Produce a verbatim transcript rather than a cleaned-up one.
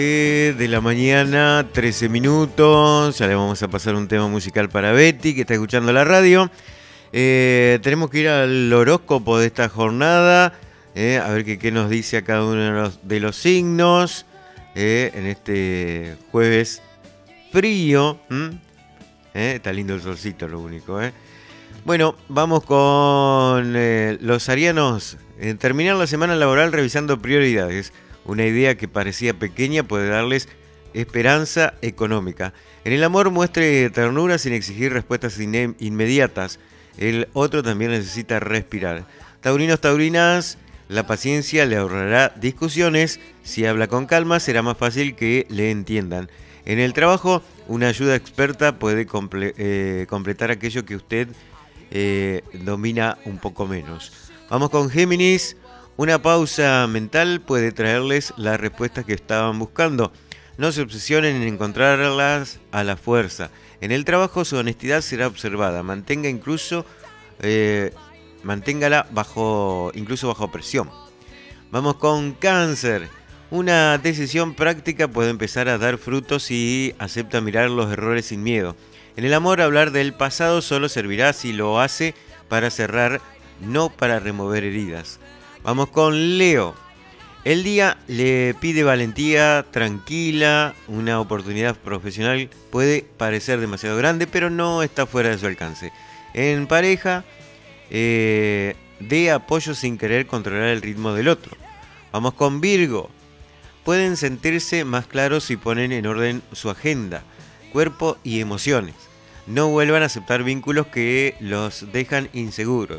De la mañana, trece minutos. Ya le vamos a pasar un tema musical para Betty, que está escuchando la radio. Eh, tenemos que ir al horóscopo de esta jornada, eh, a ver qué, qué nos dice a cada uno de los, de los signos eh, en este jueves frío. Eh, está lindo el solcito, lo único. Eh. Bueno, vamos con eh, los arianos. En terminar la semana laboral revisando prioridades. Una idea que parecía pequeña puede darles esperanza económica. En el amor muestre ternura sin exigir respuestas in- inmediatas. El otro también necesita respirar. Taurinos, taurinas, la paciencia le ahorrará discusiones. Si habla con calma será más fácil que le entiendan. En el trabajo, una ayuda experta puede comple- eh, completar aquello que usted eh, domina un poco menos. Vamos con Géminis. Una pausa mental puede traerles las respuestas que estaban buscando. No se obsesionen en encontrarlas a la fuerza. En el trabajo su honestidad será observada. Mantenga incluso, eh, manténgala bajo, incluso bajo presión. Vamos con Cáncer. Una decisión práctica puede empezar a dar frutos si acepta mirar los errores sin miedo. En el amor, hablar del pasado solo servirá si lo hace para cerrar, no para remover heridas. Vamos con Leo. El día le pide valentía, tranquila. Una oportunidad profesional puede parecer demasiado grande, pero no está fuera de su alcance. En pareja, eh, dé apoyo sin querer controlar el ritmo del otro. Vamos con Virgo. Pueden sentirse más claros si ponen en orden su agenda, cuerpo y emociones. No vuelvan a aceptar vínculos que los dejan inseguros.